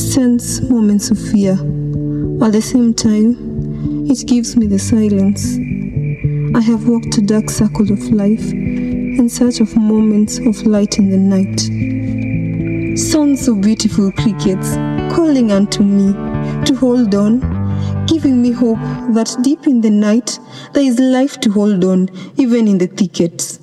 sense moments of fear. At the same time, it gives me the silence. I have walked a dark circle of life in search of moments of light in the night. Sounds of beautiful crickets calling unto me to hold on, giving me hope that deep in the night there is life to hold on, even in the thickets.